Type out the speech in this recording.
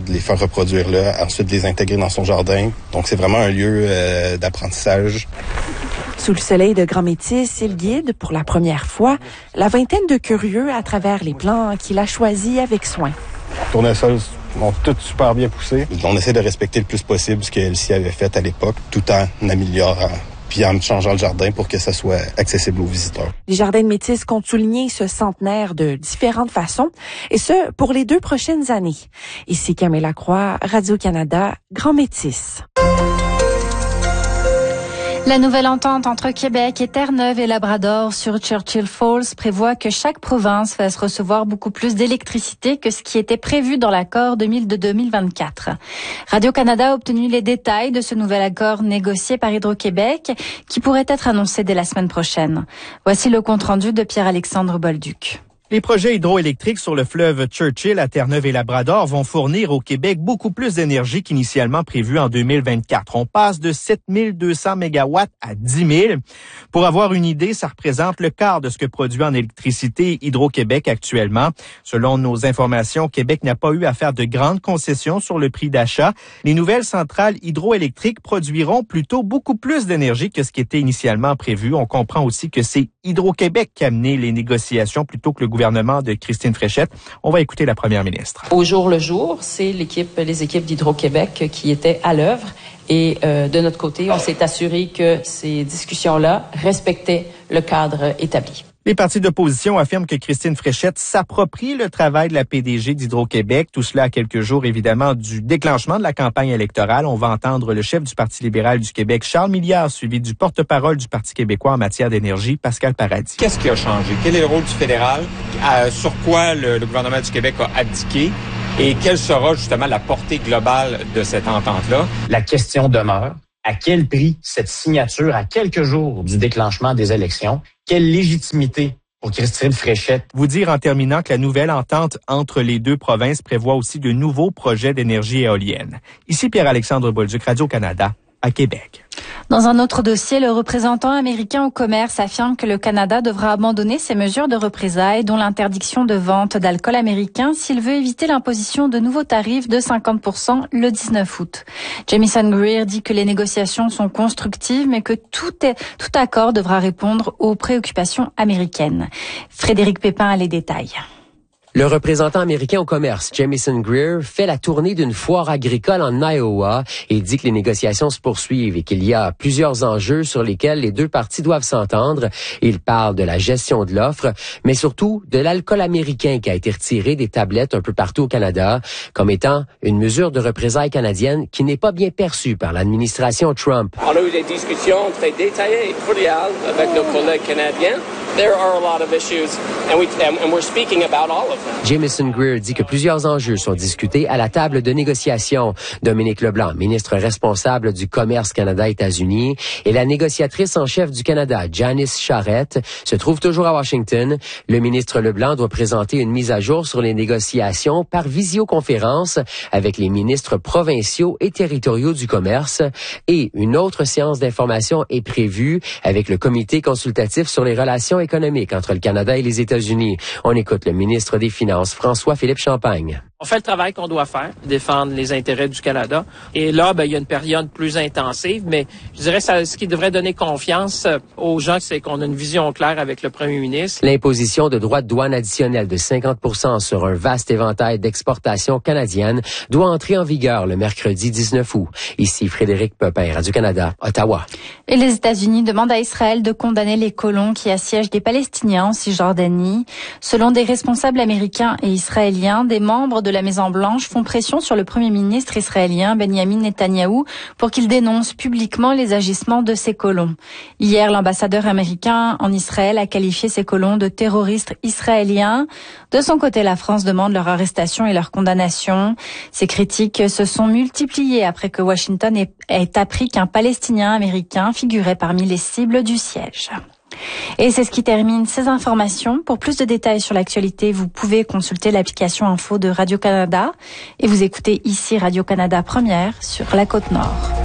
de les faire reproduire là, ensuite de les intégrer dans son jardin. Donc, c'est vraiment un lieu d'apprentissage. Sous le soleil de Grand Métis, il guide, pour la première fois, la vingtaine de curieux à travers les plants qu'il a choisis avec soin. Les tournesols ont tous super bien poussé. On essaie de respecter le plus possible ce qu'elle-ci avait fait à l'époque, tout en améliorant, puis en changeant le jardin pour que ça soit accessible aux visiteurs. Les jardins de Métis comptent souligner ce centenaire de différentes façons, et ce, pour les 2 prochaines années. Ici Camille Lacroix, Radio-Canada, Grand Métis. La nouvelle entente entre Québec et Terre-Neuve et Labrador sur Churchill Falls prévoit que chaque province va se recevoir beaucoup plus d'électricité que ce qui était prévu dans l'accord de 2024. Radio-Canada a obtenu les détails de ce nouvel accord négocié par Hydro-Québec qui pourrait être annoncé dès la semaine prochaine. Voici le compte-rendu de Pierre-Alexandre Bolduc. Les projets hydroélectriques sur le fleuve Churchill à Terre-Neuve et Labrador vont fournir au Québec beaucoup plus d'énergie qu'initialement prévu en 2024. On passe de 7 200 mégawatts à 10 000. Pour avoir une idée, ça représente le quart de ce que produit en électricité Hydro-Québec actuellement. Selon nos informations, Québec n'a pas eu à faire de grandes concessions sur le prix d'achat. Les nouvelles centrales hydroélectriques produiront plutôt beaucoup plus d'énergie que ce qui était initialement prévu. On comprend aussi que c'est Hydro-Québec qui a mené les négociations plutôt que le gouvernement de Christine Fréchette. On va écouter la première ministre. Au jour le jour, c'est les équipes d'Hydro-Québec qui étaient à l'œuvre. Et de notre côté, on s'est assuré que ces discussions-là respectaient le cadre établi. Les partis d'opposition affirment que Christine Fréchette s'approprie le travail de la PDG d'Hydro-Québec. Tout cela à quelques jours, évidemment, du déclenchement de la campagne électorale. On va entendre le chef du Parti libéral du Québec, Charles Milliard, suivi du porte-parole du Parti québécois en matière d'énergie, Pascal Paradis. Qu'est-ce qui a changé? Quel est le rôle du fédéral? Sur quoi le gouvernement du Québec a abdiqué? Et quelle sera justement la portée globale de cette entente-là? La question demeure. À quel prix cette signature à quelques jours du déclenchement des élections? Quelle légitimité pour Christine Fréchette? Vous dire en terminant que la nouvelle entente entre les 2 provinces prévoit aussi de nouveaux projets d'énergie éolienne. Ici Pierre-Alexandre Bolduc, Radio-Canada, à Québec. Dans un autre dossier, le représentant américain au commerce affirme que le Canada devra abandonner ses mesures de représailles, dont l'interdiction de vente d'alcool américain, s'il veut éviter l'imposition de nouveaux tarifs de 50% le 19 août. Jamieson Greer dit que les négociations sont constructives, mais que tout accord devra répondre aux préoccupations américaines. Frédéric Pépin a les détails. Le représentant américain au commerce, Jamieson Greer, fait la tournée d'une foire agricole en Iowa et dit que les négociations se poursuivent et qu'il y a plusieurs enjeux sur lesquels les 2 parties doivent s'entendre. Il parle de la gestion de l'offre, mais surtout de l'alcool américain qui a été retiré des tablettes un peu partout au Canada, comme étant une mesure de représailles canadienne qui n'est pas bien perçue par l'administration Trump. On a eu des discussions très détaillées et cordiales avec nos collègues canadiens. There are a lot of issues, and we're speaking about all of them. Jamieson Greer dit que plusieurs enjeux sont discutés à la table de négociation. Dominique Leblanc, ministre responsable du commerce Canada-États-Unis, et la négociatrice en chef du Canada, Janice Charette, se trouvent toujours à Washington. Le ministre Leblanc doit présenter une mise à jour sur les négociations par visioconférence avec les ministres provinciaux et territoriaux du commerce. Et une autre séance d'information est prévue avec le comité consultatif sur les relations économiques entre le Canada et les États-Unis. On écoute le ministre des Finances, François-Philippe Champagne. On fait le travail qu'on doit faire, défendre les intérêts du Canada. Et là, il y a une période plus intensive, mais je dirais ce qui devrait donner confiance aux gens, c'est qu'on a une vision claire avec le premier ministre. L'imposition de droits de douane additionnels de 50% sur un vaste éventail d'exportations canadiennes doit entrer en vigueur le mercredi 19 août. Ici Frédéric Pepin, Radio-Canada, Ottawa. Et les États-Unis demandent à Israël de condamner les colons qui assiègent des Palestiniens en Cisjordanie. Selon des responsables américains et israéliens, des membres de la Maison-Blanche font pression sur le premier ministre israélien Benjamin Netanyahou pour qu'il dénonce publiquement les agissements de ces colons. Hier, l'ambassadeur américain en Israël a qualifié ces colons de terroristes israéliens. De son côté, la France demande leur arrestation et leur condamnation. Ces critiques se sont multipliées après que Washington ait appris qu'un Palestinien américain figurait parmi les cibles du siège. Et c'est ce qui termine ces informations. Pour plus de détails sur l'actualité, vous pouvez consulter l'application info de Radio-Canada et vous écoutez ici Radio-Canada Première sur la Côte-Nord.